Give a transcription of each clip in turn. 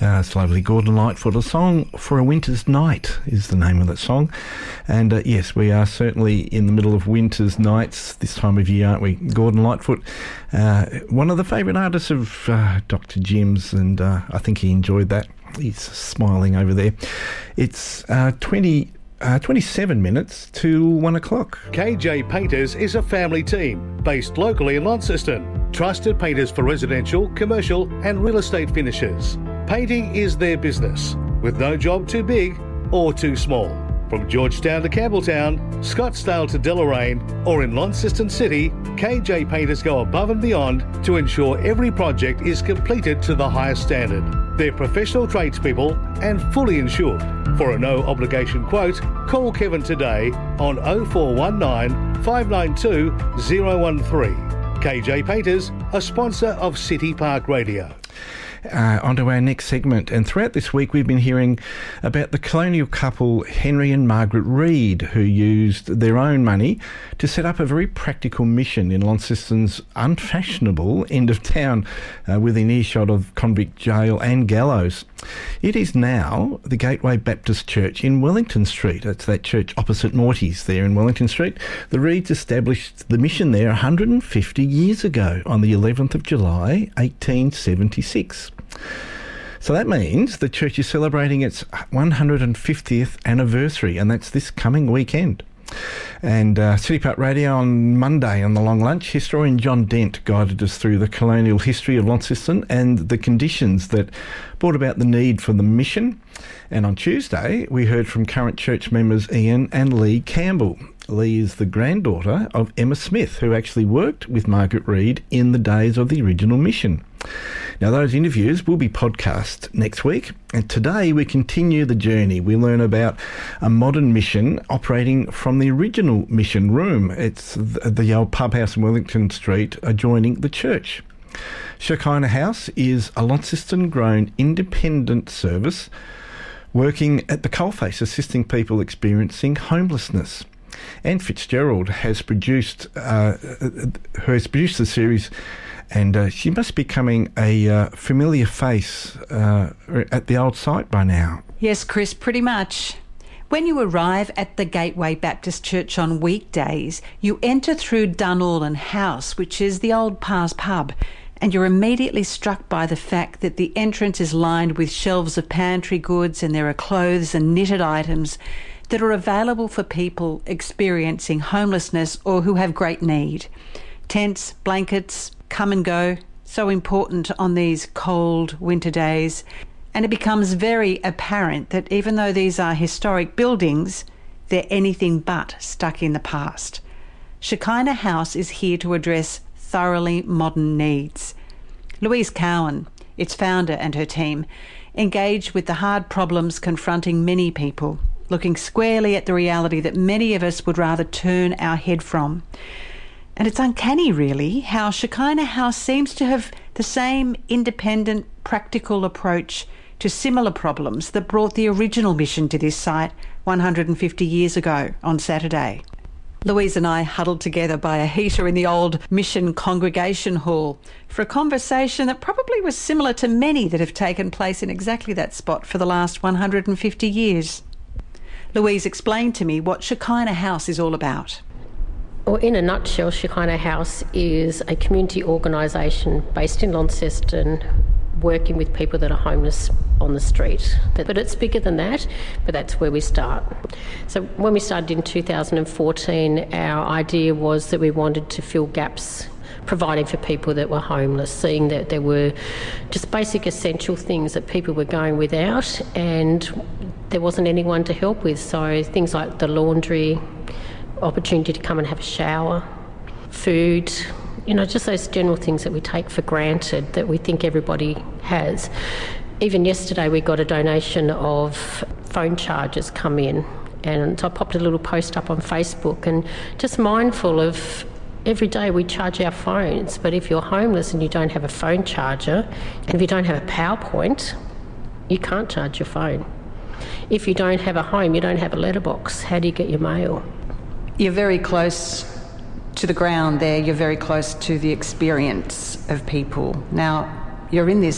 It's lovely. Gordon Lightfoot. A Song for a Winter's Night is the name of that song. And yes, we are certainly in the middle of winter's nights this time of year, aren't we? Gordon Lightfoot, one of the favourite artists of Dr. Jim's, and I think he enjoyed that. He's smiling over there. It's 27 minutes to 1 o'clock. KJ Painters is a family team based locally in Launceston. Trusted painters for residential, commercial and real estate finishes. Painting is their business, with no job too big or too small. From Georgetown to Campbelltown, Scottsdale to Deloraine, or in Launceston City, KJ Painters go above and beyond to ensure every project is completed to the highest standard. They're professional tradespeople and fully insured. For a no-obligation quote, call Kevin today on 0419 592 013. KJ Painters, a sponsor of City Park Radio. On to our next segment, and throughout this week we've been hearing about the colonial couple Henry and Margaret Reid, who used their own money to set up a very practical mission in Launceston's unfashionable end of town, within earshot of convict jail and gallows. It is now the Gateway Baptist Church in Wellington Street. It's that church opposite Morty's there in Wellington Street. The Reids established the mission there 150 years ago on the 11th of July 1876. So that means the church is celebrating its 150th anniversary, and that's this coming weekend. And City Park Radio on Monday on the long lunch, historian John Dent guided us through the colonial history of Launceston and the conditions that brought about the need for the mission. And on Tuesday, we heard from current church members Ian and Lee Campbell. Lee is the granddaughter of Emma Smith, who actually worked with Margaret Reid in the days of the original mission. Now, those interviews will be podcast next week, and today we continue the journey. We learn about a modern mission operating from the original mission room. It's the old pub house in Wellington Street adjoining the church. Shekinah House is a Launceston-grown independent service working at the coalface, assisting people experiencing homelessness. Anne Fitzgerald has produced the series, and she must be becoming a familiar face at the old site by now. Yes, Chris, pretty much. When you arrive at the Gateway Baptist Church on weekdays, you enter through Dunallen House, which is the old Pa's pub, and you're immediately struck by the fact that the entrance is lined with shelves of pantry goods, and there are clothes and knitted items that are available for people experiencing homelessness or who have great need. Tents, blankets, come and go, so important on these cold winter days. And it becomes very apparent that even though these are historic buildings, they're anything but stuck in the past. Shekinah House is here to address thoroughly modern needs. Louise Cowan, its founder, and her team engage with the hard problems confronting many people, looking squarely at the reality that many of us would rather turn our head from. And it's uncanny, really, how Shekinah House seems to have the same independent, practical approach to similar problems that brought the original mission to this site 150 years ago on Saturday. Louise and I huddled together by a heater in the old Mission Congregation Hall for a conversation that probably was similar to many that have taken place in exactly that spot for the last 150 years. Louise explained to me what Shekinah House is all about. Well, in a nutshell, Shekinah House is a community organisation based in Launceston, working with people that are homeless on the street. But it's bigger than that, but that's where we start. So when we started in 2014, our idea was that we wanted to fill gaps providing for people that were homeless, seeing that there were just basic essential things that people were going without and there wasn't anyone to help with. So things like the laundry, opportunity to come and have a shower, food, just those general things that we take for granted that we think everybody has. Even yesterday we got a donation of phone chargers come in, and so I popped a little post up on Facebook, and just mindful of every day we charge our phones, but if you're homeless and you don't have a phone charger, and if you don't have a power point, you can't charge your phone. If you don't have a home, you don't have a letterbox, how do you get your mail? You're very close to the ground there, you're very close to the experience of people. Now, you're in this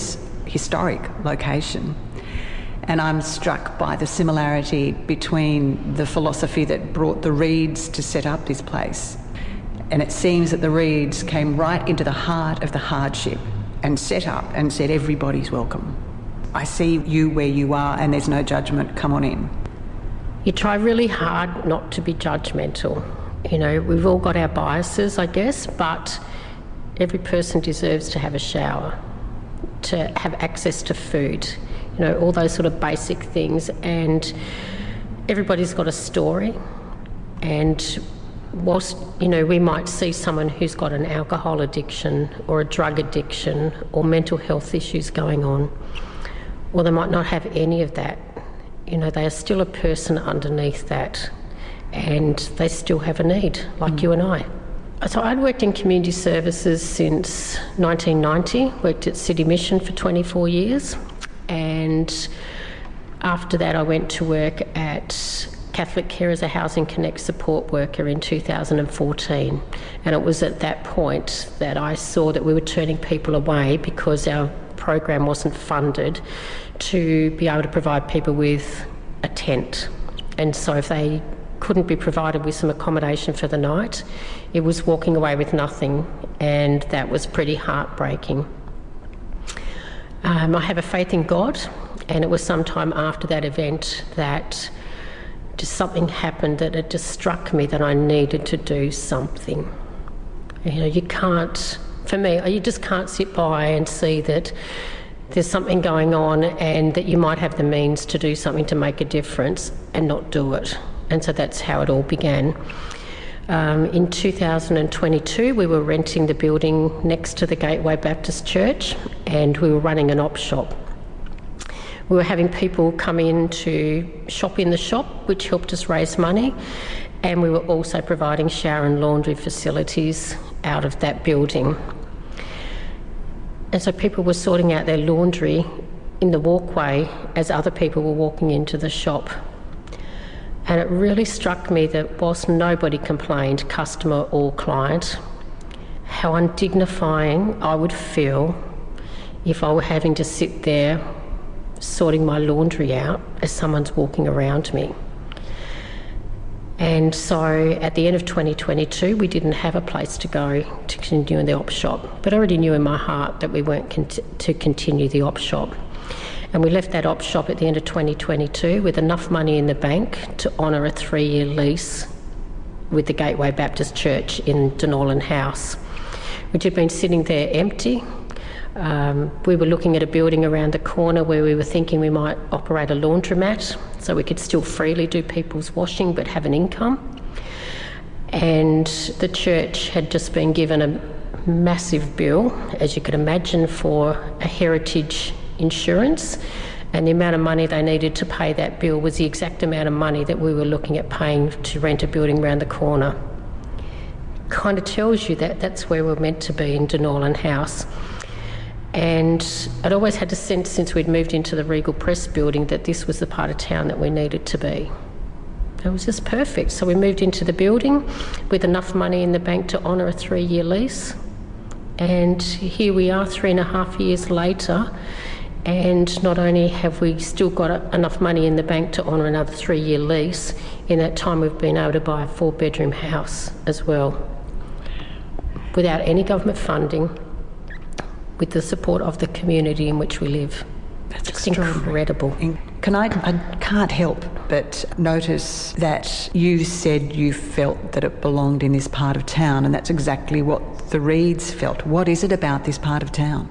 historic location. And I'm struck by the similarity between the philosophy that brought the Reeds to set up this place. And it seems that the Reeds came right into the heart of the hardship and set up and said, everybody's welcome. I see you where you are and there's no judgment, come on in. You try really hard not to be judgmental. You know, we've all got our biases, I guess, but every person deserves to have a shower, to have access to food, you know, all those sort of basic things. And everybody's got a story. And whilst, you know, we might see someone who's got an alcohol addiction or a drug addiction or mental health issues going on, or they might not have any of that, you know, they are still a person underneath that, and they still have a need, like you and I. So I'd worked in community services since 1990, worked at City Mission for 24 years, and after that I went to work at Catholic Care as a Housing Connect support worker in 2014. And it was at that point that I saw that we were turning people away because our program wasn't funded to be able to provide people with a tent. And so if they couldn't be provided with some accommodation for the night, it was walking away with nothing, and that was pretty heartbreaking. I have a faith in God, and it was sometime after that event that just something happened that it just struck me that I needed to do something. You know, you can't, for me, you just can't sit by and see that there's something going on and that you might have the means to do something to make a difference and not do it. And so that's how it all began. In 2022, we were renting the building next to the Gateway Baptist Church, and we were running an op shop. We were having people come in to shop in the shop, which helped us raise money, and we were also providing shower and laundry facilities out of that building. And so people were sorting out their laundry in the walkway as other people were walking into the shop. And it really struck me that whilst nobody complained, customer or client, how undignifying I would feel if I were having to sit there sorting my laundry out as someone's walking around me. And so at the end of 2022, we didn't have a place to go to continue in the op shop, but I already knew in my heart that we weren't to continue the op shop. And we left that op shop at the end of 2022 with enough money in the bank to honour a 3-year lease with the Gateway Baptist Church in Denolan House, which had been sitting there empty. We were looking at a building around the corner where we were thinking we might operate a laundromat so we could still freely do people's washing but have an income. And the church had just been given a massive bill, as you could imagine, for a heritage insurance, and the amount of money they needed to pay that bill was the exact amount of money that we were looking at paying to rent a building around the corner. Kind of tells you that that's where we're meant to be in Denolan House. And I'd always had a sense since we'd moved into the Regal Press building that this was the part of town that we needed to be. It was just perfect. So we moved into the building with enough money in the bank to honour a 3-year lease. And here we are 3.5 years later, and not only have we still got enough money in the bank to honour another 3-year lease, in that time we've been able to buy a 4-bedroom house as well, without any government funding, with the support of the community in which we live. That's just incredible. I can't help but notice that you said you felt that it belonged in this part of town, and that's exactly what the Reeds felt. What is it about this part of town?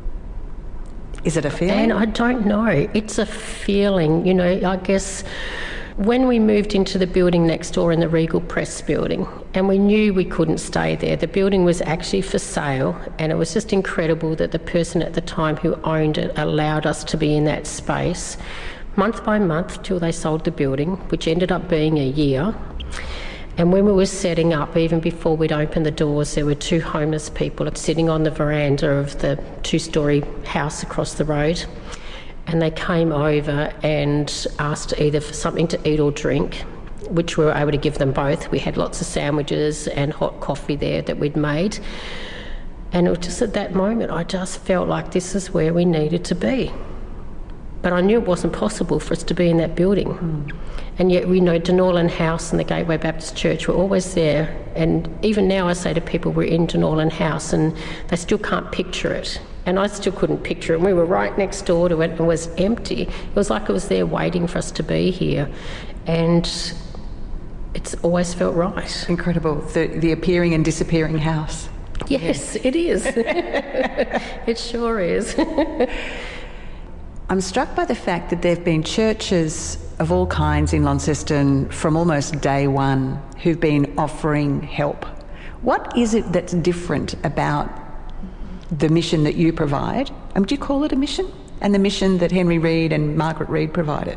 Is it a feeling? And I don't know. It's a feeling. You know, I guess when we moved into the building next door in the Regal Press building, and we knew we couldn't stay there, the building was actually for sale, and it was just incredible that the person at the time who owned it allowed us to be in that space month by month till they sold the building, which ended up being a year. And when we were setting up, even before we'd opened the doors, there were 2 homeless people sitting on the veranda of the 2-storey house across the road. And they came over and asked either for something to eat or drink, which we were able to give them both. We had lots of sandwiches and hot coffee there that we'd made. And it was just at that moment, I just felt like this is where we needed to be. But I knew it wasn't possible for us to be in that building. And yet we know Denallan House and the Gateway Baptist Church were always there. And even now I say to people, we're in Denallan House, and they still can't picture it. And I still couldn't picture it. We were right next door to it and it was empty. It was like it was there waiting for us to be here. And it's always felt right. Incredible, the appearing and disappearing house. Yes, it is. It sure is. I'm struck by the fact that there have been churches of all kinds in Launceston from almost day one who've been offering help. What is it that's different about the mission that you provide? Do you call it a mission? And the mission that Henry Reid and Margaret Reid provided?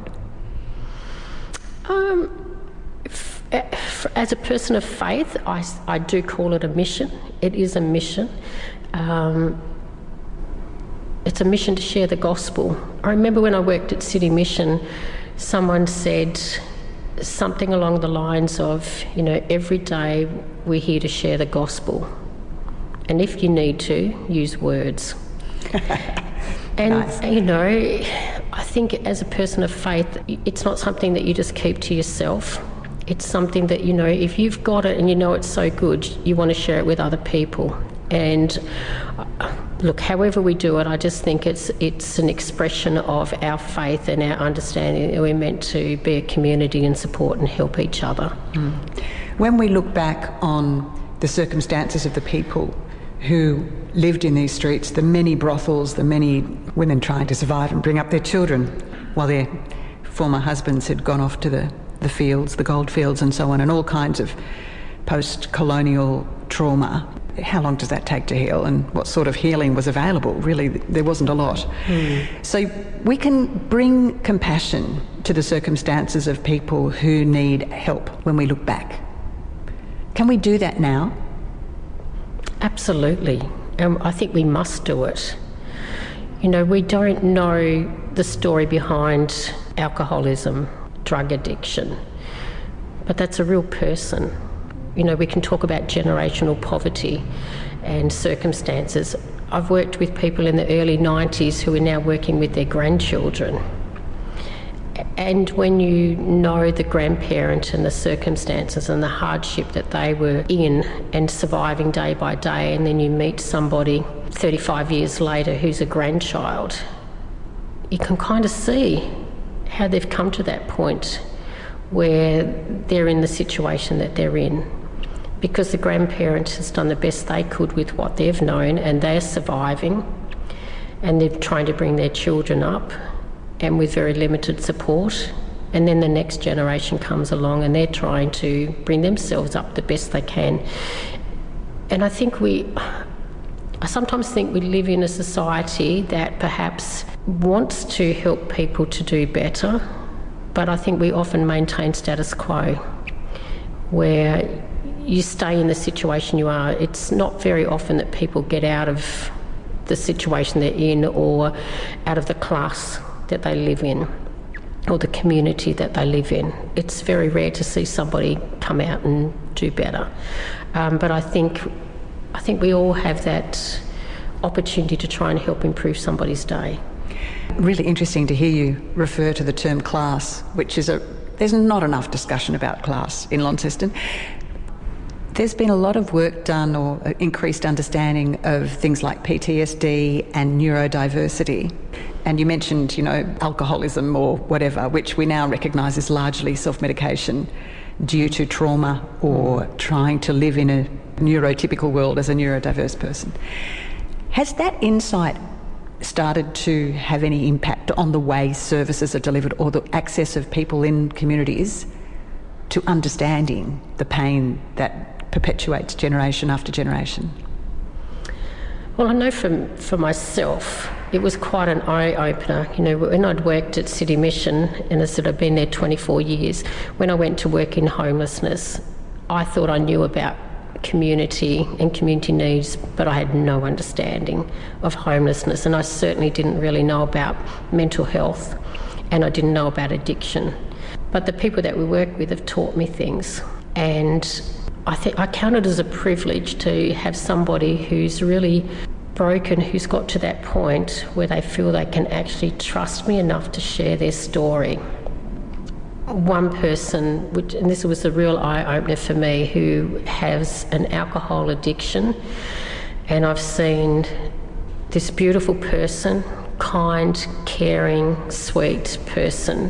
As a person of faith, I do call it a mission. It is a mission. It's a mission to share the gospel. I remember when I worked at City Mission, someone said something along the lines of, every day we're here to share the gospel. And if you need to, use words. And, nice. I think as a person of faith, it's not something that you just keep to yourself. It's something that, if you've got it and it's so good, you want to share it with other people. And look, however we do it, I just think it's an expression of our faith and our understanding that we're meant to be a community and support and help each other. When we look back on the circumstances of the people who lived in these streets, the many brothels, the many women trying to survive and bring up their children while their former husbands had gone off to the fields, the gold fields and so on, and all kinds of post-colonial trauma. How long does that take to heal, and what sort of healing was available? Really, there wasn't a lot. So we can bring compassion to the circumstances of people who need help when we look back. Can we do that now? Absolutely. I think we must do it. We don't know the story behind alcoholism, drug addiction, but that's a real person. We can talk about generational poverty and circumstances. I've worked with people in the early 90s who are now working with their grandchildren. And when you know the grandparent and the circumstances and the hardship that they were in and surviving day by day, and then you meet somebody 35 years later who's a grandchild, you can kind of see how they've come to that point where they're in the situation that they're in. Because the grandparent has done the best they could with what they've known, and they're surviving, and they're trying to bring their children up, and with very limited support. And then the next generation comes along and they're trying to bring themselves up the best they can. And I sometimes think we live in a society that perhaps wants to help people to do better, but I think we often maintain status quo, where you stay in the situation you are. It's not very often that people get out of the situation they're in or out of the class that they live in or the community that they live in. It's very rare to see somebody come out and do better. But I think we all have that opportunity to try and help improve somebody's day. Really interesting to hear you refer to the term class, which is there's not enough discussion about class in Launceston. There's been a lot of work done or increased understanding of things like PTSD and neurodiversity. And you mentioned, alcoholism or whatever, which we now recognise is largely self-medication due to trauma or trying to live in a neurotypical world as a neurodiverse person. Has that insight started to have any impact on the way services are delivered or the access of people in communities to understanding the pain that perpetuates generation after generation? Well, I know for myself, it was quite an eye-opener. When I'd worked at City Mission, and as I said, I've been there 24 years, when I went to work in homelessness, I thought I knew about community and community needs, but I had no understanding of homelessness, and I certainly didn't really know about mental health, and I didn't know about addiction. But the people that we work with have taught me things, and I count it as a privilege to have somebody who's really broken, who's got to that point where they feel they can actually trust me enough to share their story. One person, and this was a real eye-opener for me, who has an alcohol addiction, and I've seen this beautiful person, kind, caring, sweet person,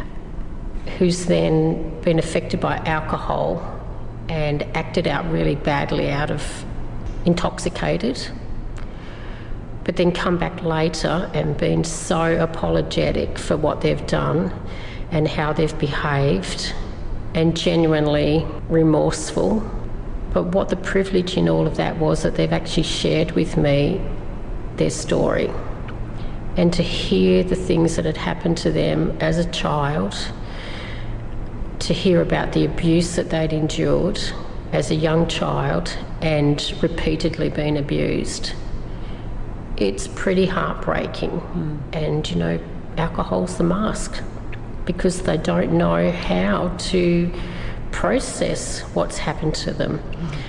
who's then been affected by alcohol and acted out really badly out of intoxicated, but then come back later and been so apologetic for what they've done and how they've behaved and genuinely remorseful. But what the privilege in all of that was that they've actually shared with me their story, and to hear the things that had happened to them as a child, to hear about the abuse that they'd endured as a young child and repeatedly been abused. It's pretty heartbreaking. And, you know, alcohol's the mask, because they don't know how to process what's happened to them,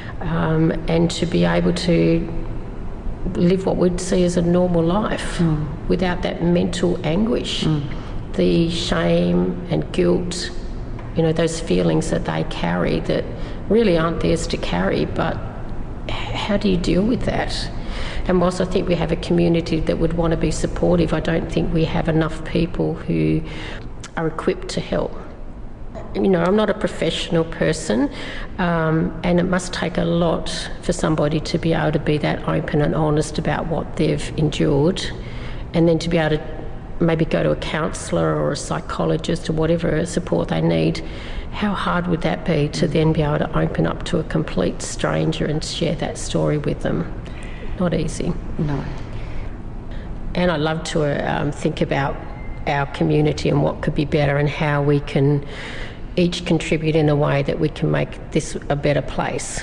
and to be able to live what we'd see as a normal life without that mental anguish, the shame and guilt, you know, those feelings that they carry that really aren't theirs to carry, but how do you deal with that? And whilst I think we have a community that would want to be supportive, I don't think we have enough people who are equipped to help. You know, I'm not a professional person, and it must take a lot for somebody to be able to be that open and honest about what they've endured, and then to be able to maybe go to a counsellor or a psychologist or whatever support they need. How hard would that be to then be able to open up to a complete stranger and share that story with them? Not easy. No. And I love to think about our community and what could be better, and how we can each contribute in a way that we can make this a better place.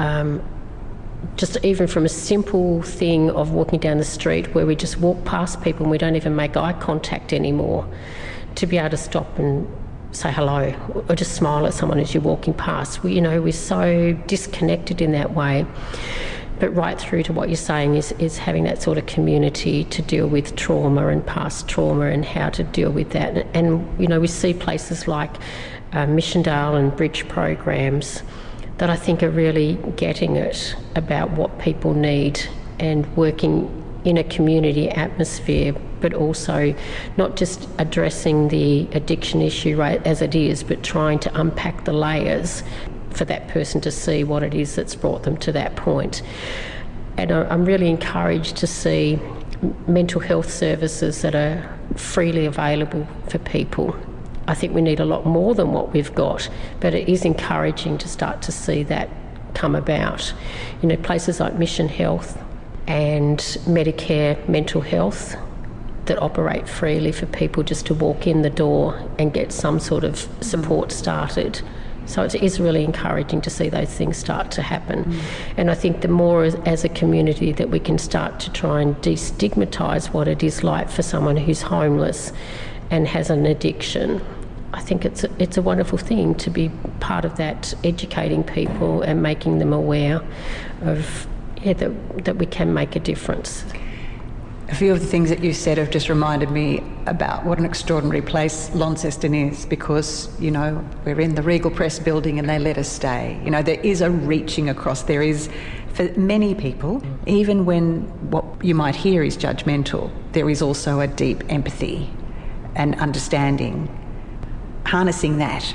Just even from a simple thing of walking down the street where we just walk past people and we don't even make eye contact anymore, to be able to stop and say hello or just smile at someone as you're walking past. We're so disconnected in that way. But right through to what you're saying is having that sort of community to deal with trauma and past trauma and how to deal with that. And we see places like Missiondale and Bridge programs that I think are really getting it about what people need and working in a community atmosphere, but also not just addressing the addiction issue right as it is, but trying to unpack the layers for that person to see what it is that's brought them to that point. And I'm really encouraged to see mental health services that are freely available for people. I think we need a lot more than what we've got, but it is encouraging to start to see that come about. Places like Mission Health and Medicare Mental Health that operate freely for people just to walk in the door and get some sort of support started. So it is really encouraging to see those things start to happen. And I think the more as a community that we can start to try and destigmatise what it is like for someone who's homeless and has an addiction, I think it's a wonderful thing to be part of that, educating people and making them aware of that we can make a difference. A few of the things that you said have just reminded me about what an extraordinary place Launceston is, because, we're in the Regal Press building and they let us stay. There is a reaching across. There is, for many people, even when what you might hear is judgmental, there is also a deep empathy and understanding. Harnessing that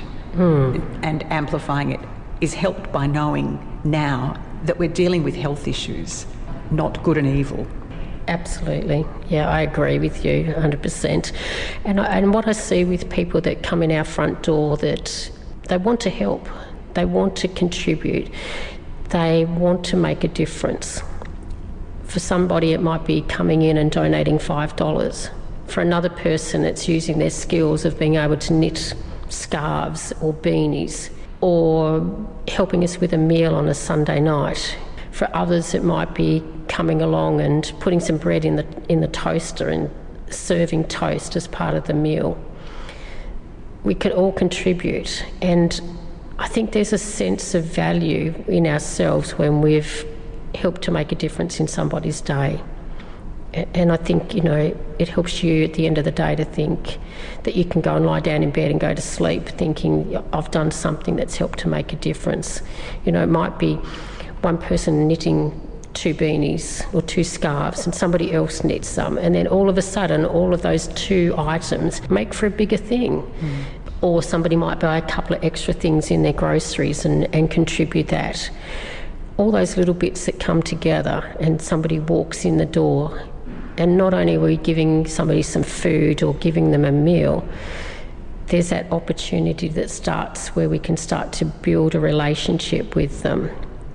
and amplifying it is helped by knowing now that we're dealing with health issues, not good and evil. Absolutely. Yeah, I agree with you 100%. And what I see with people that come in our front door, that they want to help, they want to contribute, they want to make a difference. For somebody, it might be coming in and donating $5. For another person, it's using their skills of being able to knit scarves or beanies, or helping us with a meal on a Sunday night. For others, it might be coming along and putting some bread in the toaster and serving toast as part of the meal. We can all contribute, and I think there's a sense of value in ourselves when we've helped to make a difference in somebody's day. And I think, it helps you at the end of the day to think that you can go and lie down in bed and go to sleep thinking, I've done something that's helped to make a difference. It might be one person knitting 2 beanies or 2 scarves and somebody else knits some, and then all of a sudden all of those 2 items make for a bigger thing. Or somebody might buy a couple of extra things in their groceries and contribute that. All those little bits that come together and somebody walks in the door, and not only are we giving somebody some food or giving them a meal, there's that opportunity that starts where we can start to build a relationship with them.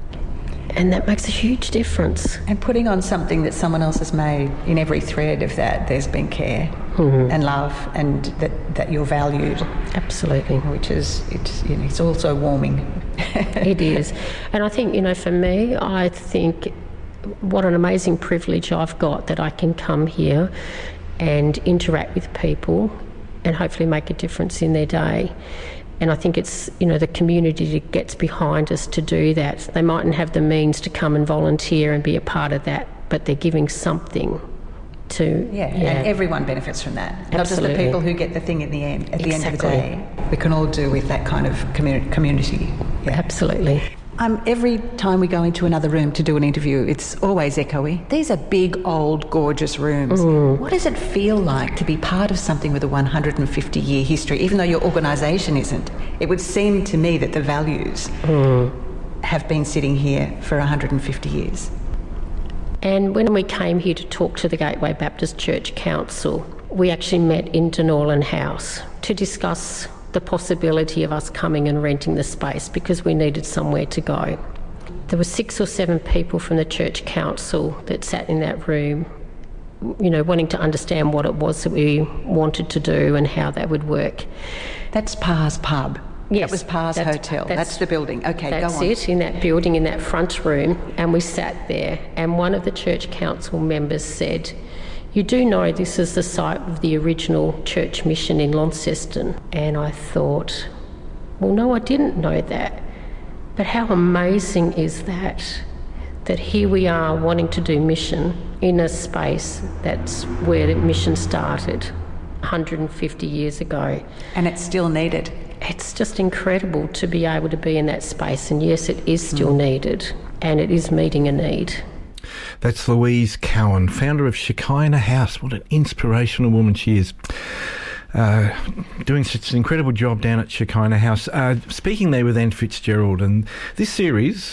And that makes a huge difference. And putting on something that someone else has made, in every thread of that, there's been care and love, and that you're valued. Absolutely. Which is, it's also warming. It is. And I think, for me, I think what an amazing privilege I've got that I can come here and interact with people and hopefully make a difference in their day. And I think it's, the community that gets behind us to do that. They mightn't have the means to come and volunteer and be a part of that, but they're giving something to... Yeah, and everyone benefits from that. Absolutely. Not just the people who get the thing in the end, at the end of the day. We can all do with that kind of community. Yeah. Absolutely. Every time we go into another room to do an interview, it's always echoey. These are big, old, gorgeous rooms. What does it feel like to be part of something with a 150-year history, even though your organisation isn't? It would seem to me that the values have been sitting here for 150 years. And when we came here to talk to the Gateway Baptist Church Council, we actually met in Dunorlan House to discuss the possibility of us coming and renting the space because we needed somewhere to go. There were 6 or 7 people from the church council that sat in that room, wanting to understand what it was that we wanted to do and how that would work. That's Parr's Pub. Yes. That was Parr's Hotel. That's the building. Okay, go on. That's it, in that building, in that front room, and we sat there, and one of the church council members said, "You do know this is the site of the original church mission in Launceston." And I thought, well, no, I didn't know that. But how amazing is that here we are wanting to do mission in a space that's where the mission started 150 years ago. And it's still needed. It's just incredible to be able to be in that space. And yes, it is still needed, and it is meeting a need. That's Louise Cowan, founder of Shekinah House. What an inspirational woman she is. Doing such an incredible job down at Shekinah House. Speaking there with Anne Fitzgerald, and this series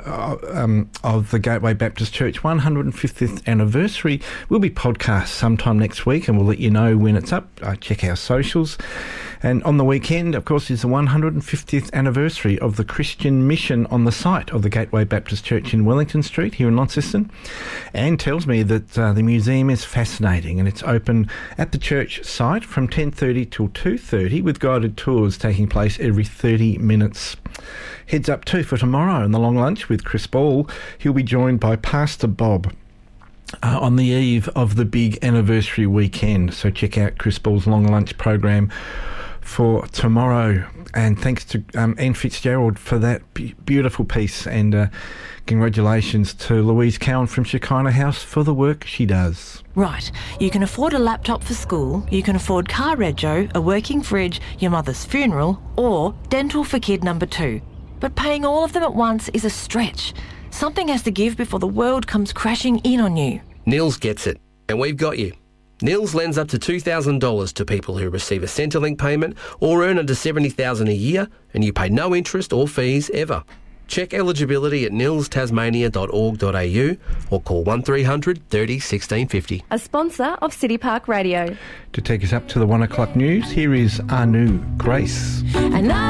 of the Gateway Baptist Church 150th anniversary will be podcast sometime next week, and we'll let you know when it's up. Check our socials. And on the weekend, of course, is the 150th anniversary of the Christian mission on the site of the Gateway Baptist Church in Wellington Street here in Launceston. Anne tells me that the museum is fascinating, and it's open at the church site from 10:30 till 2:30 with guided tours taking place every 30 minutes. Heads up too for tomorrow in the long lunch with Chris Ball. He'll be joined by Pastor Bob on the eve of the big anniversary weekend. So check out Chris Ball's long lunch program for tomorrow. And thanks to Anne Fitzgerald for that beautiful piece, and congratulations to Louise Cowan from Shekinah House for the work she does. Right, you can afford a laptop for school, you can afford car rego, a working fridge, your mother's funeral, or dental for kid number 2. But paying all of them at once is a stretch. Something has to give before the world comes crashing in on you. Nils gets it, and we've got you. Nils lends up to $2,000 to people who receive a Centrelink payment or earn under $70,000 a year, and you pay no interest or fees ever. Check eligibility at nilstasmania.org.au or call 1300 30 1650. A sponsor of City Park Radio. To take us up to the 1 o'clock news, here is Anu Grace. And